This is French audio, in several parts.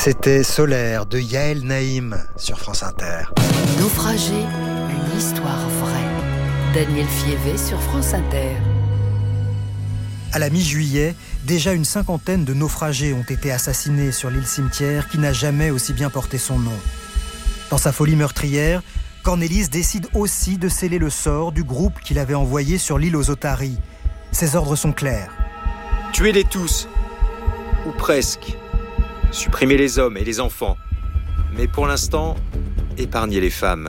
C'était Solaire de Yael Naïm sur France Inter. Naufragé, une histoire vraie. Daniel Fievé sur France Inter. À la mi-juillet, déjà une cinquantaine de naufragés ont été assassinés sur l'île Cimetière qui n'a jamais aussi bien porté son nom. Dans sa folie meurtrière, Cornelis décide aussi de sceller le sort du groupe qu'il avait envoyé sur l'île aux Otaries. Ses ordres sont clairs. Tuez-les tous, ou presque. Supprimez les hommes et les enfants. Mais pour l'instant, épargnez les femmes.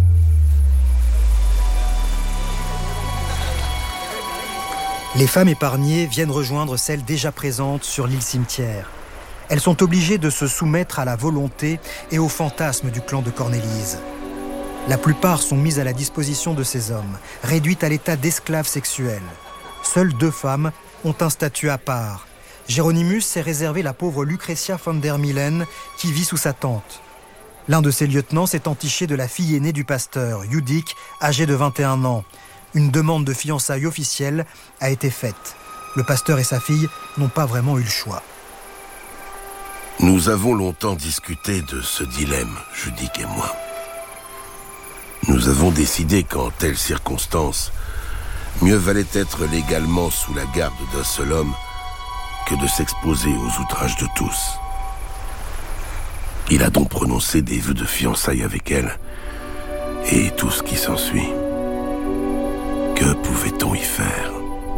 Les femmes épargnées viennent rejoindre celles déjà présentes sur l'île Cimetière. Elles sont obligées de se soumettre à la volonté et au fantasme du clan de Cornelis. La plupart sont mises à la disposition de ces hommes, réduites à l'état d'esclaves sexuels. Seules 2 femmes ont un statut à part. Géronimus s'est réservé la pauvre Lucretia von der Milen qui vit sous sa tente. L'un de ses lieutenants s'est entiché de la fille aînée du pasteur, Judik, âgée de 21 ans. Une demande de fiançailles officielle a été faite. Le pasteur et sa fille n'ont pas vraiment eu le choix. Nous avons longtemps discuté de ce dilemme, Judik et moi. Nous avons décidé qu'en telles circonstances, mieux valait être légalement sous la garde d'un seul homme que de s'exposer aux outrages de tous. Il a donc prononcé des vœux de fiançailles avec elle et tout ce qui s'ensuit. Que pouvait-on y faire ?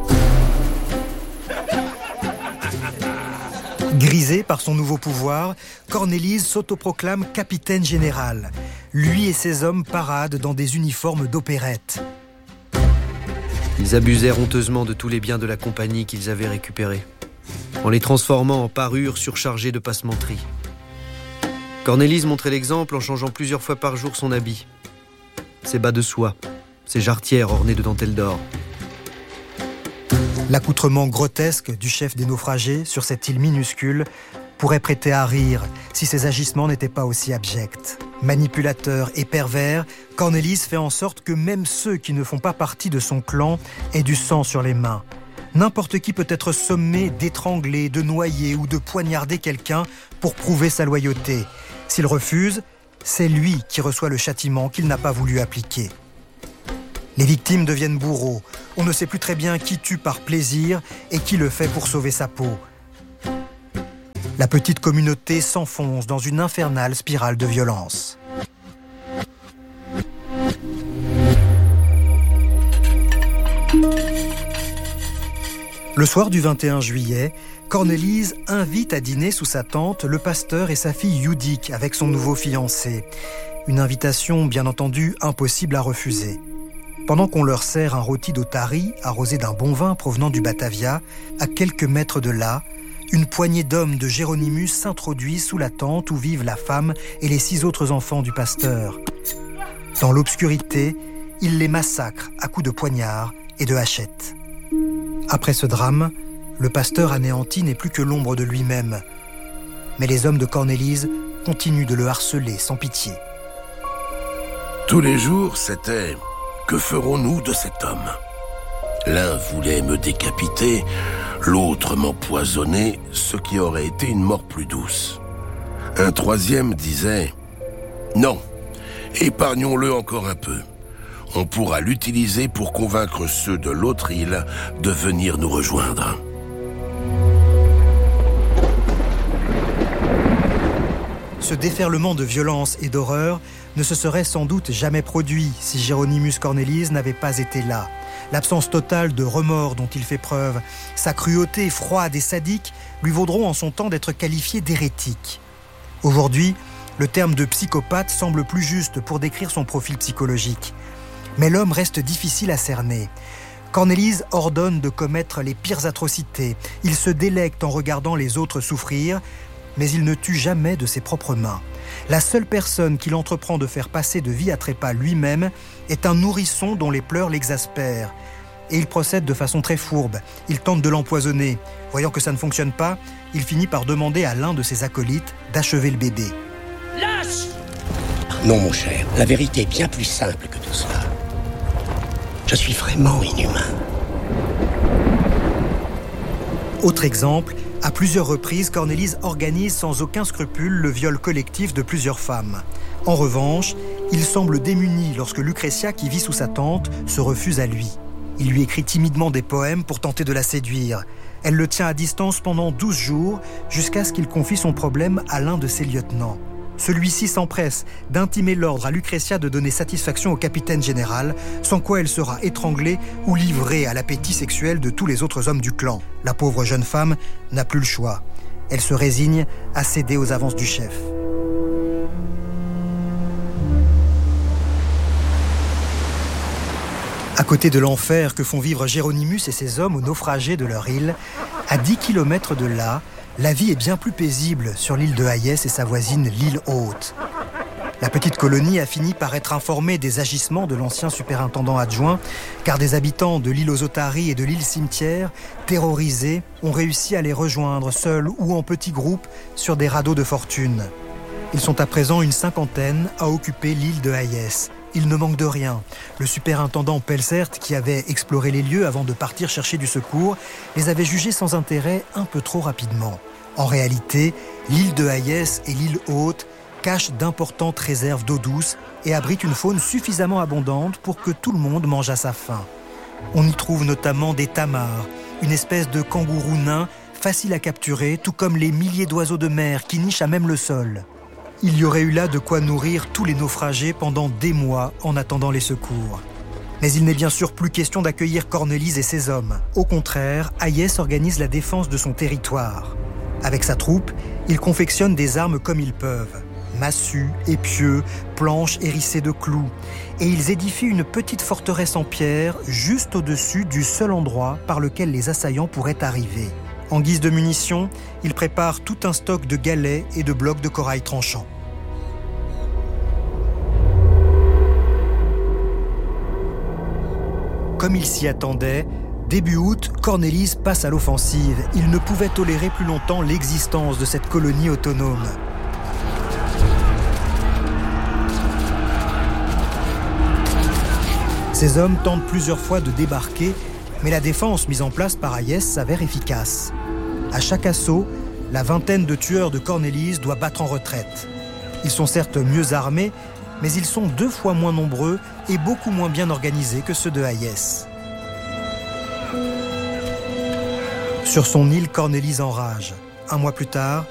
Grisé par son nouveau pouvoir, Cornelis s'autoproclame capitaine général. Lui et ses hommes paradent dans des uniformes d'opérette. Ils abusèrent honteusement de tous les biens de la compagnie qu'ils avaient récupérés, en les transformant en parures surchargées de passementerie. Cornelis montrait l'exemple en changeant plusieurs fois par jour son habit. Ses bas de soie, ses jarretières ornées de dentelles d'or. L'accoutrement grotesque du chef des naufragés sur cette île minuscule pourrait prêter à rire si ses agissements n'étaient pas aussi abjects. Manipulateur et pervers, Cornelis fait en sorte que même ceux qui ne font pas partie de son clan aient du sang sur les mains. N'importe qui peut être sommé d'étrangler, de noyer ou de poignarder quelqu'un pour prouver sa loyauté. S'il refuse, c'est lui qui reçoit le châtiment qu'il n'a pas voulu appliquer. Les victimes deviennent bourreaux. On ne sait plus très bien qui tue par plaisir et qui le fait pour sauver sa peau. La petite communauté s'enfonce dans une infernale spirale de violence. Le soir du 21 juillet, Cornelis invite à dîner sous sa tente le pasteur et sa fille Judik avec son nouveau fiancé. Une invitation, bien entendu, impossible à refuser. Pendant qu'on leur sert un rôti d'Otari, arrosé d'un bon vin provenant du Batavia, à quelques mètres de là, une poignée d'hommes de Géronimus s'introduit sous la tente où vivent la femme et les 6 autres enfants du pasteur. Dans l'obscurité, ils les massacrent à coups de poignard et de hachette. Après ce drame, le pasteur anéanti n'est plus que l'ombre de lui-même. Mais les hommes de Cornelis continuent de le harceler sans pitié. Tous les jours, c'était « Que ferons-nous de cet homme ?» L'un voulait me décapiter, l'autre m'empoisonner, ce qui aurait été une mort plus douce. Un troisième disait « Non, épargnons-le encore un peu. On pourra l'utiliser pour convaincre ceux de l'autre île de venir nous rejoindre. » Ce déferlement de violence et d'horreur ne se serait sans doute jamais produit si Géronimus Cornelis n'avait pas été là. L'absence totale de remords dont il fait preuve, sa cruauté froide et sadique lui vaudront en son temps d'être qualifié d'hérétique. Aujourd'hui, le terme de psychopathe semble plus juste pour décrire son profil psychologique. Mais l'homme reste difficile à cerner. Cornelis ordonne de commettre les pires atrocités. Il se délecte en regardant les autres souffrir, mais il ne tue jamais de ses propres mains. La seule personne qu'il entreprend de faire passer de vie à trépas lui-même est un nourrisson dont les pleurs l'exaspèrent. Et il procède de façon très fourbe. Il tente de l'empoisonner. Voyant que ça ne fonctionne pas, il finit par demander à l'un de ses acolytes d'achever le bébé. Lâche ! Non, mon cher, la vérité est bien plus simple que tout cela. Je suis vraiment inhumain. Autre exemple, À plusieurs reprises, Cornélise organise sans aucun scrupule le viol collectif de plusieurs femmes. En revanche, il semble démuni lorsque Lucrezia, qui vit sous sa tente, se refuse à lui. Il lui écrit timidement des poèmes pour tenter de la séduire. Elle le tient à distance pendant 12 jours, jusqu'à ce qu'il confie son problème à l'un de ses lieutenants. Celui-ci s'empresse d'intimer l'ordre à Lucrezia de donner satisfaction au capitaine général, sans quoi elle sera étranglée ou livrée à l'appétit sexuel de tous les autres hommes du clan. La pauvre jeune femme n'a plus le choix. Elle se résigne à céder aux avances du chef. À côté de l'enfer que font vivre Géronimus et ses hommes aux naufragés de leur île, à 10 km de là, la vie est bien plus paisible sur l'île de Hayes et sa voisine l'île Haute. La petite colonie a fini par être informée des agissements de l'ancien superintendant adjoint, car des habitants de l'île aux Otaries et de l'île Cimetière, terrorisés, ont réussi à les rejoindre seuls ou en petits groupes sur des radeaux de fortune. Ils sont à présent une 50aine à occuper l'île de Hayes. Il ne manque de rien. Le superintendant Pelzert, qui avait exploré les lieux avant de partir chercher du secours, les avait jugés sans intérêt un peu trop rapidement. En réalité, l'île de Hayes et l'île Haute cachent d'importantes réserves d'eau douce et abritent une faune suffisamment abondante pour que tout le monde mange à sa faim. On y trouve notamment des tamars, une espèce de kangourou nain facile à capturer, tout comme les milliers d'oiseaux de mer qui nichent à même le sol. Il y aurait eu là de quoi nourrir tous les naufragés pendant des mois en attendant les secours. Mais il n'est bien sûr plus question d'accueillir Cornélise et ses hommes. Au contraire, Hayes organise la défense de son territoire. Avec sa troupe, ils confectionnent des armes comme ils peuvent. Massues, épieux, planches hérissées de clous. Et ils édifient une petite forteresse en pierre juste au-dessus du seul endroit par lequel les assaillants pourraient arriver. En guise de munitions, ils préparent tout un stock de galets et de blocs de corail tranchants. Comme il s'y attendait, début août, Cornélise passe à l'offensive. Il ne pouvait tolérer plus longtemps l'existence de cette colonie autonome. Ses hommes tentent plusieurs fois de débarquer, mais la défense mise en place par Hayes s'avère efficace. À chaque assaut, la vingtaine de tueurs de Cornélise doit battre en retraite. Ils sont certes mieux armés, mais ils sont 2 fois moins nombreux et beaucoup moins bien organisés que ceux de Hayes. Sur son île, Cornélise enrage. 1 mois plus tard,